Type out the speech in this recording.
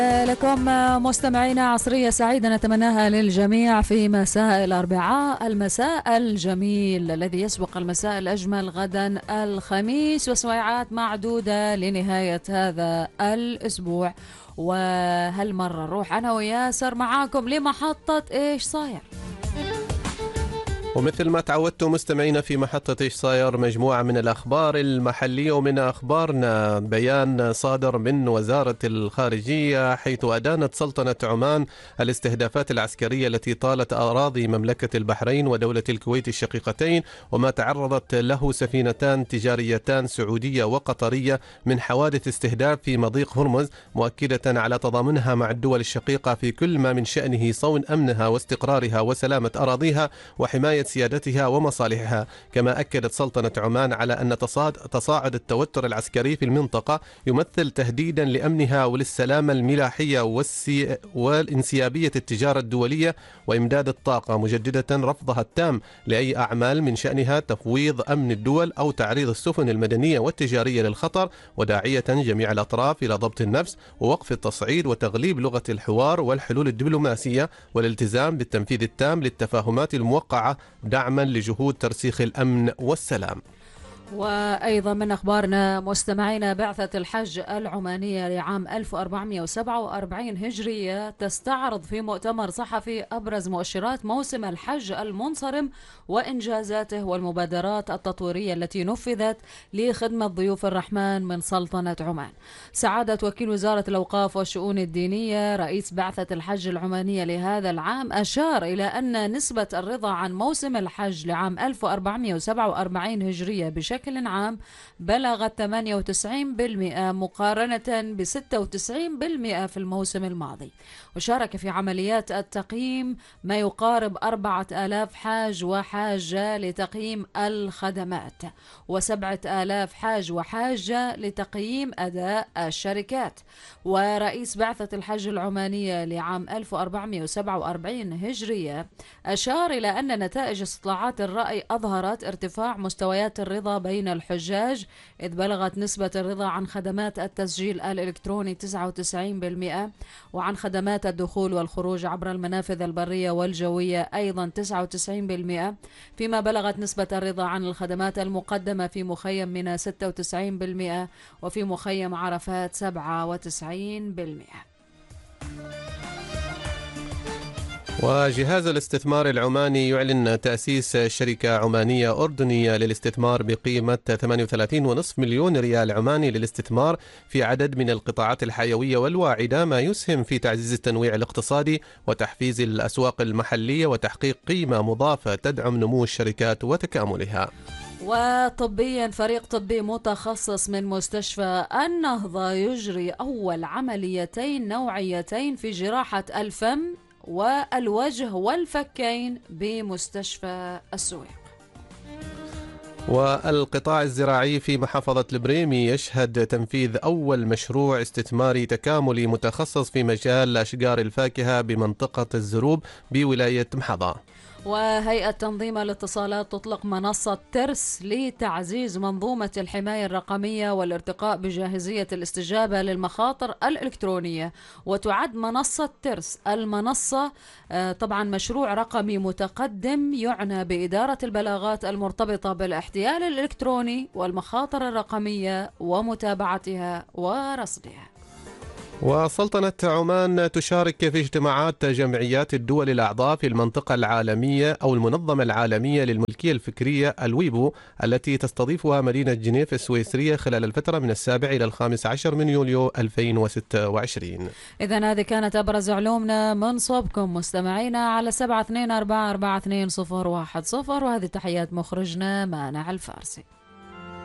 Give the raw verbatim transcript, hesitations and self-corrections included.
لكم مستمعينا عصرية سعيدة نتمناها للجميع في مساء الأربعاء، المساء الجميل الذي يسبق المساء الأجمل غدا الخميس، وسويعات معدودة لنهاية هذا الأسبوع. وهالمرة نروح أنا وياسر معاكم لمحطة إيش صاير. ومثل ما تعودتوا مستمعينا في محطة إيش صاير مجموعة من الأخبار المحلية، ومن أخبارنا بيان صادر من وزارة الخارجية حيث أدانت سلطنة عمان الاستهدافات العسكرية التي طالت أراضي مملكة البحرين ودولة الكويت الشقيقتين، وما تعرضت له سفينتان تجاريتان سعودية وقطرية من حوادث استهداف في مضيق هرمز، مؤكدة على تضامنها مع الدول الشقيقة في كل ما من شأنه صون أمنها واستقرارها وسلامة أراضيها وحماية سيادتها ومصالحها. كما أكدت سلطنة عمان على أن تصاعد التوتر العسكري في المنطقة يمثل تهديدا لأمنها وللسلامة الملاحية والسي... والانسيابية التجارة الدولية وإمداد الطاقة، مجددة رفضها التام لأي أعمال من شأنها تفويض أمن الدول أو تعريض السفن المدنية والتجارية للخطر، وداعية جميع الأطراف إلى ضبط النفس ووقف التصعيد وتغليب لغة الحوار والحلول الدبلوماسية والالتزام بالتنفيذ التام للتفاهمات الموقعة دعما لجهود ترسيخ الأمن والسلام. وأيضا من أخبارنا مستمعينا، بعثة الحج العمانية لعام ألف وأربعمئة وسبعة وأربعين هجرية تستعرض في مؤتمر صحفي أبرز مؤشرات موسم الحج المنصرم وإنجازاته والمبادرات التطويرية التي نفذت لخدمة ضيوف الرحمن من سلطنة عمان. سعادة وكيل وزارة الأوقاف والشؤون الدينية رئيس بعثة الحج العمانية لهذا العام أشار إلى أن نسبة الرضا عن موسم الحج لعام ألف وأربعمئة وسبعة وأربعين هجرية بشكل بشكل عام بلغت ثمانية وتسعين بالمئة مقارنة ب ستة وتسعين بالمئة في الموسم الماضي. وشارك في عمليات التقييم ما يقارب أربعة آلاف حاج وحاجة لتقييم الخدمات، وسبعة آلاف حاج وحاجة لتقييم أداء الشركات. ورئيس بعثة الحج العمانية لعام ألف وأربعمئة وسبعة وأربعين هجرية أشار إلى أن نتائج استطلاعات الرأي أظهرت ارتفاع مستويات الرضا بين الحجاج، إذ بلغت نسبة الرضا عن خدمات التسجيل الإلكتروني تسعة وتسعين بالمئة، وعن خدمات الدخول والخروج عبر المنافذ البرية والجوية أيضا تسعة وتسعين بالمئة، فيما بلغت نسبة الرضا عن الخدمات المقدمة في مخيم منى ستة وتسعين بالمئة وفي مخيم عرفات سبعة وتسعين بالمئة. وجهاز الاستثمار العماني يعلن تأسيس شركة عمانية أردنية للاستثمار بقيمة ثمانية وثلاثين فاصلة خمسة مليون ريال عماني للاستثمار في عدد من القطاعات الحيوية والواعدة، ما يسهم في تعزيز التنويع الاقتصادي وتحفيز الأسواق المحلية وتحقيق قيمة مضافة تدعم نمو الشركات وتكاملها. وطبيا، فريق طبي متخصص من مستشفى النهضة يجري أول عمليتين نوعيتين في جراحة الفم والوجه والفكين بمستشفى السويق. والقطاع الزراعي في محافظة البريمي يشهد تنفيذ أول مشروع استثماري تكاملي متخصص في مجال أشجار الفاكهة بمنطقة الزروب بولاية محظة. وهيئة تنظيم الاتصالات تطلق منصة ترس لتعزيز منظومة الحماية الرقمية والارتقاء بجاهزية الاستجابة للمخاطر الإلكترونية. وتعد منصة ترس المنصة طبعا مشروع رقمي متقدم يعنى بإدارة البلاغات المرتبطة بالاحتيال الإلكتروني والمخاطر الرقمية ومتابعتها ورصدها. وسلطنة عمان تشارك في اجتماعات جمعيات الدول الأعضاء في المنطقة العالمية أو المنظمة العالمية للملكية الفكرية الويبو التي تستضيفها مدينة جنيف السويسرية خلال الفترة من السابع إلى الخامس عشر من يوليو ألفين وستة وعشرين. إذن هذه كانت أبرز علومنا من صوبكم مستمعينا على سبعة اثنين أربعة أربعة اثنين صفر واحد صفر، وهذه تحيات مخرجنا مانع الفارسي.